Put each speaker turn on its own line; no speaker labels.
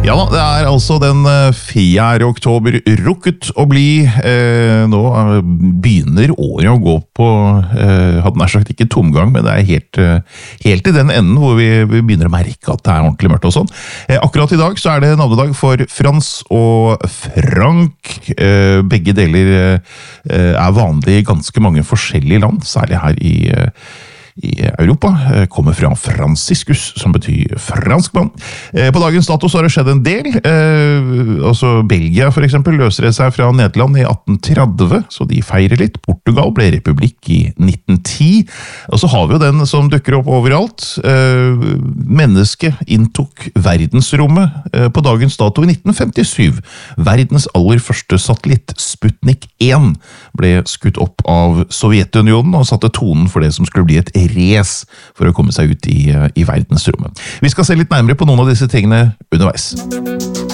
Ja da, det altså den 4. oktober rukket å bli. Nå begynner året å gå på, hadde nær sagt ikke tomgang, men det helt i den enden hvor vi begynner å merke at det ordentlig mørkt og sånn. Akkurat i dag så det navnedag for Frans og Frank. Begge deler vanlig i ganske mange forskjellige land, særlig her i Europa, kommer fra Franciscus, som betyr franskmann. På dagens dato så har det skjedd en del. Altså Belgia for eksempel løser det seg fra Nederland i 1830, så de feirer litt. Portugal ble republikk i 1910. Og så har vi jo den som dukker opp overalt. Mennesket inntok verdensrommet på dagens dato i 1957. Verdens aller første satellitt, Sputnik 1, ble skutt opp av Sovjetunionen og satte tonen for det som skulle bli et race for å komme seg ut i verdensrommet. Vi skal se litt nærmere på noen av disse tingene underveis.